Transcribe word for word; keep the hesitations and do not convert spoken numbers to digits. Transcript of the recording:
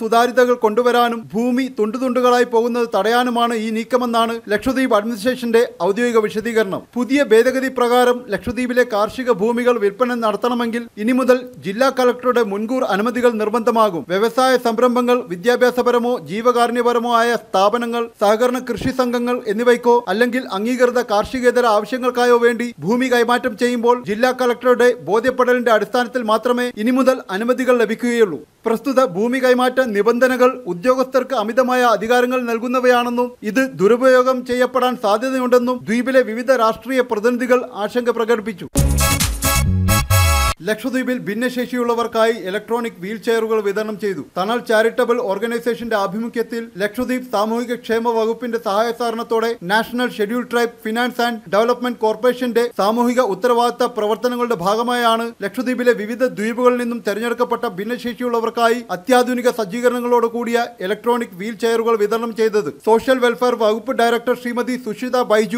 സുതാര്യതകൾ കൊണ്ടുവരാനും ഭൂമി തുണ്ടുതുണ്ടുകളായി പോകുന്നത് തടയാനുമാണ് ഈ നീക്കമെന്നാണ് ലക്ഷദ്വീപ് അഡ്മിനിസ്ട്രേഷന്റെ ഔദ്യോഗിക വിശദീകരണം. പുതിയ ഭേദഗതി പ്രകാരം ലക്ഷദ്വീപിലെ കാർഷിക ഭൂമികൾ വിൽപ്പന നടത്തണമെങ്കിൽ ഇനി മുതൽ ജില്ലാ കളക്ടറുടെ മുൻകൂർ അനുമതികൾ നിർബന്ധമാകും. വ്യവസായ സംരംഭങ്ങൾ, വിദ്യാഭ്യാസപരമോ ജീവകാരുണ്യപരമോ ആയ സ്ഥാപനങ്ങൾ, സഹകരണ കൃഷി സംഘങ്ങൾ എന്നിവയ്ക്കോ അല്ലെങ്കിൽ അംഗീകൃത കാർഷികേതര ആവശ്യങ്ങൾക്കായോ വേണ്ടി ഭൂമി കൈമാറ്റം ചെയ്യുമ്പോൾ ജില്ലാ കളക്ടറുടെ ബോധ്യപ്പെടലിന്റെ അടിസ്ഥാനത്തിൽ മാത്രമേ ഇനി മുതൽ അനുമതികൾ ലഭിക്കുകയുള്ളൂ. പ്രസ്തുത ഭൂമി കൈമാറ്റ നിബന്ധനകൾ ഉദ്യോഗസ്ഥർക്ക് അമിതമായ അധികാരങ്ങൾ നൽകുന്നവയാണെന്നും ഇത് ദുരുപയോഗം ചെയ്യപ്പെടാൻ സാധ്യതയുണ്ടെന്നും ദ്വീപിലെ വിവിധ രാഷ്ട്രീയ പ്രതിനിധികൾ ആശങ്ക പ്രകടിപ്പിച്ചു. ലക്ഷദ്വീപിൽ ഭിന്നശേഷിയുള്ളവർക്കായി ഇലക്ട്രോണിക് വീൽ ചെയറുകൾ വിതരണം ചെയ്തു. തണൽ ചാരിറ്റബിൾ ഓർഗനൈസേഷന്റെ ആഭിമുഖ്യത്തിൽ ലക്ഷദ്വീപ് സാമൂഹിക ക്ഷേമ വകുപ്പിന്റെ സഹായ സഹകരണത്തോടെ national schedule tribe finance and development കോർപ്പറേഷന്റെ സാമൂഹിക ഉത്തരവാദിത്ത പ്രവർത്തനങ്ങളുടെ ഭാഗമായാണ് ലക്ഷദ്വീപിലെ വിവിധ ദ്വീപുകളിൽ നിന്നും തെരഞ്ഞെടുക്കപ്പെട്ട ഭിന്നശേഷിയുള്ളവർക്കായി അത്യാധുനിക സജ്ജീകരണങ്ങളോട് കൂടിയ ഇലക്ട്രോണിക് വീൽ ചെയറുകൾ വിതരണം ചെയ്തത്. സോഷ്യൽ വെൽഫെയർ വകുപ്പ് ഡയറക്ടർ ശ്രീമതി സുഷിത ബൈജു